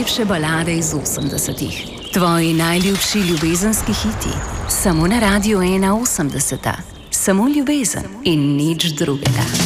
najlepše balade iz 80-ih. Tvoji najljubši ljubezenski hiti. Samo na Radiu 1 80. Samo ljubezen in nič drugega.